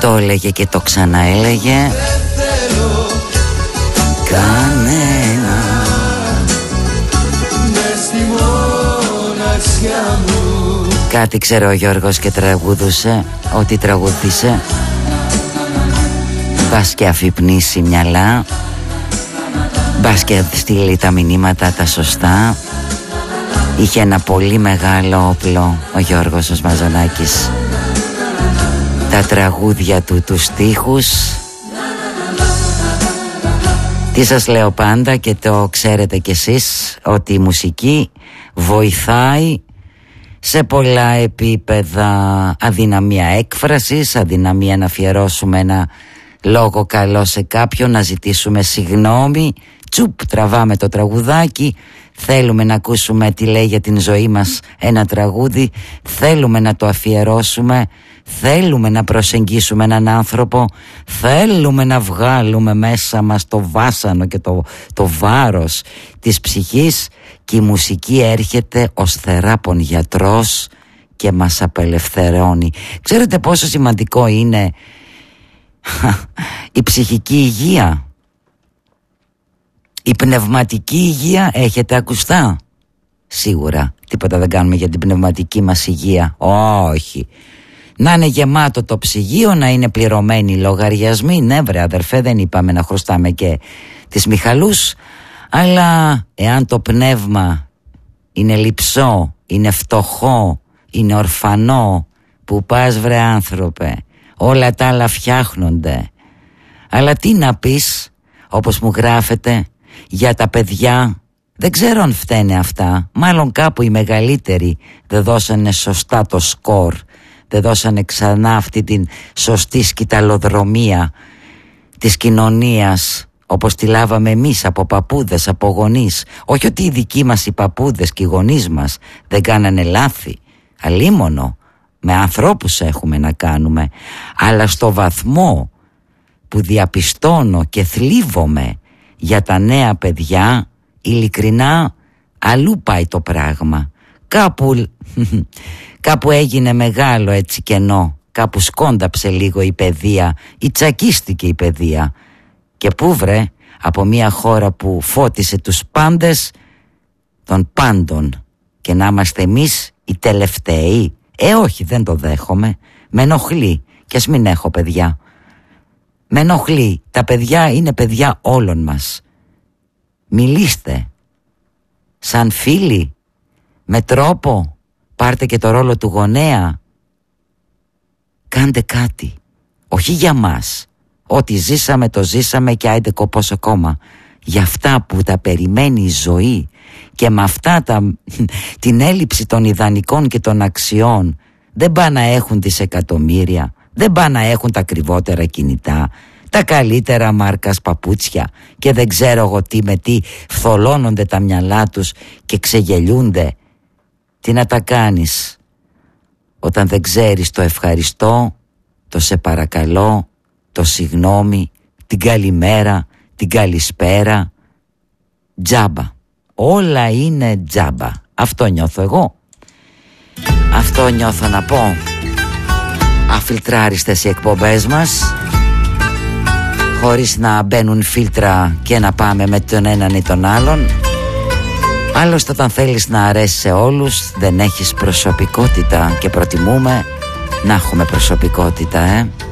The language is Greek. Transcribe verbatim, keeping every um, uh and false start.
Το έλεγε και το ξαναέλεγε. Κανένα. Κάτι ξέρω ο Γιώργος και τραγούδουσε. Ότι τραγούδισε. Μπας και αφυπνήσει μυαλά. Μπας και στείλει τα μηνύματα τα σωστά. Είχε ένα πολύ μεγάλο όπλο ο Γιώργος ο Μαζονάκης. Τα τραγούδια του, τους στίχους. Τι σας λέω πάντα και το ξέρετε κι εσείς, ότι η μουσική βοηθάει σε πολλά επίπεδα. Αδυναμία έκφρασης, αδυναμία να αφιερώσουμε ένα λόγο καλό σε κάποιον, να ζητήσουμε συγγνώμη. Τσουπ, τραβάμε το τραγουδάκι. Θέλουμε να ακούσουμε τι λέει για την ζωή μας ένα τραγούδι. Θέλουμε να το αφιερώσουμε. Θέλουμε να προσεγγίσουμε έναν άνθρωπο. Θέλουμε να βγάλουμε μέσα μας το βάσανο και το, το βάρος της ψυχής. Και η μουσική έρχεται ως θεράπων γιατρός και μας απελευθερώνει. Ξέρετε πόσο σημαντικό είναι η ψυχική υγεία? Η πνευματική υγεία έχετε ακουστά? Σίγουρα τίποτα δεν κάνουμε για την πνευματική μας υγεία. Όχι. Να είναι γεμάτο το ψυγείο, να είναι πληρωμένοι οι λογαριασμοί. Ναι βρε αδερφέ, δεν είπαμε να χρωστάμε και τις Μιχαλούς. Αλλά εάν το πνεύμα είναι λειψό, είναι φτωχό, είναι ορφανό, που πας βρε άνθρωπε? Όλα τα άλλα φτιάχνονται. Αλλά τι να πεις, όπως μου γράφετε, για τα παιδιά? Δεν ξέρω αν φταίνε αυτά. Μάλλον κάπου οι μεγαλύτεροι δεν δώσανε σωστά το σκορ. Δεν δώσανε ξανά αυτή την σωστή σκυταλοδρομία της κοινωνίας, όπως τη λάβαμε εμείς από παππούδες, από γονείς. Όχι ότι οι δικοί μας οι παππούδες και οι γονείς μας δεν κάνανε λάθη. Αλίμονο, με ανθρώπους έχουμε να κάνουμε. Αλλά στο βαθμό που διαπιστώνω και θλίβομαι για τα νέα παιδιά, ειλικρινά αλλού πάει το πράγμα. Κάπου, κάπου έγινε μεγάλο έτσι κενό. Κάπου σκόνταψε λίγο η παιδεία ή τσακίστηκε η παιδεία. Και πού βρε, από μια χώρα που φώτισε τους πάντες των πάντων, και να είμαστε εμείς οι τελευταίοι? Ε όχι, δεν το δέχομαι. Με ενοχλεί. Και ας μην έχω παιδιά. Με ενοχλεί. Τα παιδιά είναι παιδιά όλων μας. Μιλήστε σαν φίλοι, με τρόπο. Πάρτε και το ρόλο του γονέα. Κάντε κάτι. Όχι για μας. Ό,τι ζήσαμε το ζήσαμε και άιντε κοπός ακόμα. Για αυτά που τα περιμένει η ζωή. Και με αυτά τα, την έλλειψη των ιδανικών και των αξιών, δεν πάνε να έχουν δισεκατομμύρια. Δεν πάνε να έχουν τα ακριβότερα κινητά, τα καλύτερα μάρκας παπούτσια και δεν ξέρω εγώ τι με τι, φθολώνονται τα μυαλά τους και ξεγελιούνται. Τι να τα κάνεις όταν δεν ξέρεις το ευχαριστώ, το σε παρακαλώ, το συγγνώμη, την καλημέρα, την καλησπέρα? Τζάμπα. Όλα είναι τζάμπα. Αυτό νιώθω εγώ. Αυτό νιώθω να πω. Αφιλτράριστες οι εκπομπές μας, χωρίς να μπαίνουν φίλτρα και να πάμε με τον έναν ή τον άλλον. Άλλωστε όταν θέλεις να αρέσει σε όλους δεν έχεις προσωπικότητα. Και προτιμούμε να έχουμε προσωπικότητα, ε